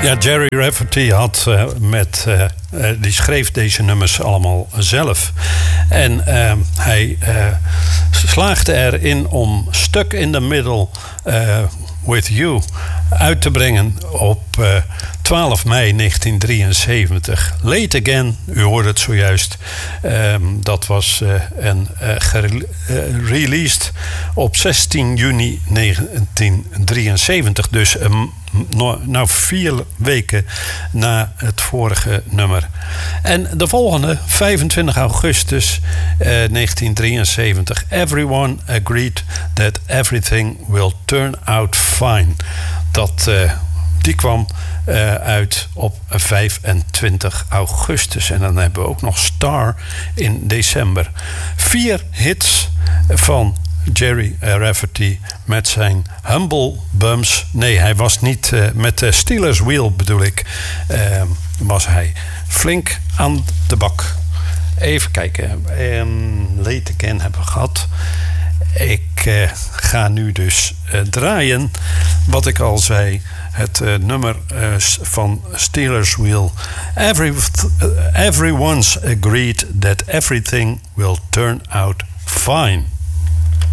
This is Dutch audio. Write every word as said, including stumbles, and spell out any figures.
Ja, Gerry Rafferty had uh, met, uh, uh, die schreef deze nummers allemaal zelf. En uh, hij uh, slaagde erin om Stuck in the Middle uh, with You uit te brengen op uh, twaalf mei negentien drieënzeventig. Late Again, u hoorde het zojuist. Um, dat was uh, een, uh, gereleased op zestien juni negentien drieënzeventig. Dus um, nou, nou vier weken na het vorige nummer. En de volgende, vijfentwintig augustus uh, negentien drieënzeventig. Everyone agreed that everything will turn out fine. Dat, uh, die kwam uh, uit op vijfentwintig augustus. En dan hebben we ook nog Star in december. Vier hits van Gerry Rafferty met zijn Humble Bums. Nee, hij was niet uh, met de Steelers Wheel bedoel ik. Uh, was hij flink aan de bak. Even kijken. Um, Late Again hebben we gehad. Ik uh, ga nu dus uh, draaien. Wat ik al zei. Het uh, nummer uh, van Steelers Wheel. Every, uh, everyone's agreed that everything will turn out fine.